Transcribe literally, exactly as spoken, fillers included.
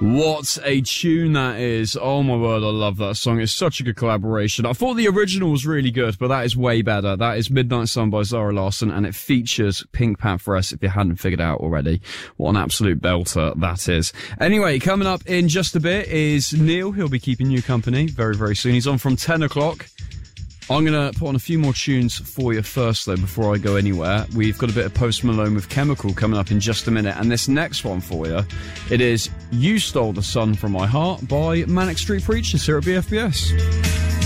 What a tune that is. Oh my word, I love that song. It's such a good collaboration. I thought the original was really good, but that is way better. That is Midnight Sun by Zara Larsson, and it features Pink Pantheress, if you hadn't figured out already. What an absolute belter that is. Anyway, coming up in just a bit is Neil. He'll be keeping you company very, very soon. He's on from ten o'clock. I'm going to put on a few more tunes for you first, though, before I go anywhere. We've got a bit of Post Malone with Chemical coming up in just a minute. And this next one for you, it is You Stole the Sun from My Heart by Manic Street Preachers here at B F B S.